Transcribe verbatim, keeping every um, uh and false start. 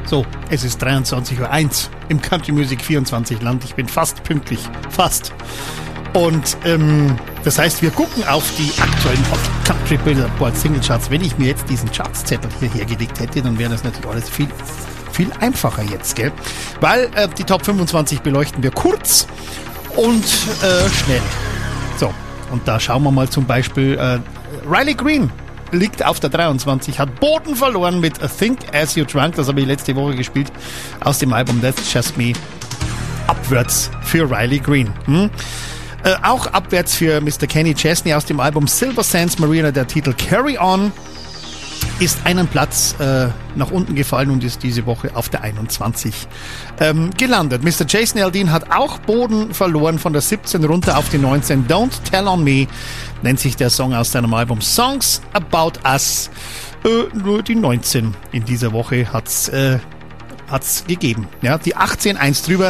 So, es ist dreiundzwanzig Uhr eins im Country Music vierundzwanzig Land. Ich bin fast pünktlich. Fast. Und ähm, das heißt, wir gucken auf die aktuellen Hot Country Billboard Single Charts. Wenn ich mir jetzt diesen Chartszettel hier hergelegt hätte, dann wäre das natürlich alles viel, viel einfacher jetzt, gell? Weil äh, die Top fünfundzwanzig beleuchten wir kurz und äh, schnell. So, und da schauen wir mal zum Beispiel äh, Riley Green liegt auf der dreiundzwanzig, hat Boden verloren mit Think As You Drunk, das habe ich letzte Woche gespielt, aus dem Album That's Just Me. Abwärts für Riley Green. Hm? Äh, auch abwärts für Mister Kenny Chesney aus dem Album Silver Sands Marina, der Titel Carry On ist einen Platz äh, nach unten gefallen und ist diese Woche auf der einundzwanzig ähm, gelandet. Mister Jason Aldean hat auch Boden verloren, von der siebzehn runter auf die neunzehn. Don't Tell On Me nennt sich der Song aus seinem Album Songs About Us. Äh, nur die neunzehn in dieser Woche hat's äh, hat's gegeben. Ja, die achtzehn, eins drüber.